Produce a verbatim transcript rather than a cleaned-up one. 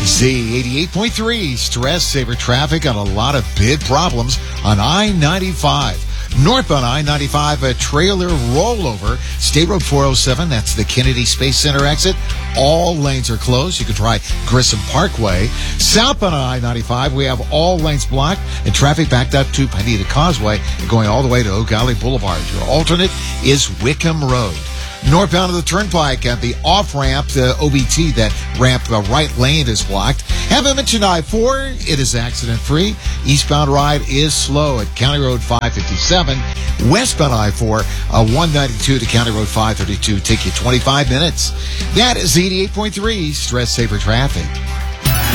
Z eighty-eight point three, stress saver traffic on a lot of big problems on I ninety-five. Northbound I ninety-five, a trailer rollover. State Road four oh seven, that's the Kennedy Space Center exit. All lanes are closed. You can try Grissom Parkway. Southbound on I ninety-five, we have all lanes blocked and traffic backed up to Pineda Causeway and going all the way to Oak Valley Boulevard. Your alternate is Wickham Road. Northbound of the Turnpike at the off-ramp, the O B T, that ramp, the right lane is blocked. Haven't mentioned I four, it is accident-free. Eastbound ride is slow at County Road five fifty-seven. Westbound I four, uh, one ninety-two to County Road five thirty-two, take you twenty-five minutes. That is eighty-eight point three, stress saver traffic.